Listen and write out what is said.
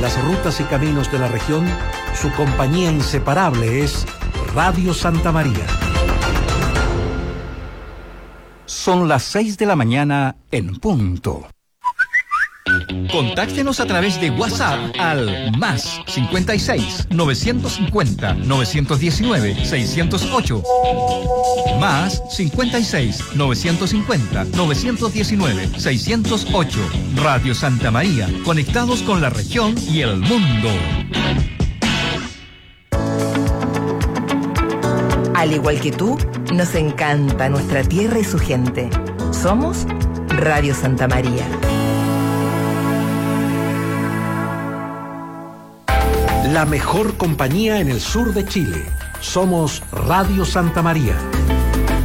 las rutas y caminos de la región, su compañía inseparable es Radio Santa María. Son las 6 de la mañana en punto. Contáctenos a través de WhatsApp al más 56 950 919 608. Más 56 950 919 608. Radio Santa María, conectados con la región y el mundo. Al igual que tú, nos encanta nuestra tierra y su gente. Somos Radio Santa María. La mejor compañía en el sur de Chile. Somos Radio Santa María.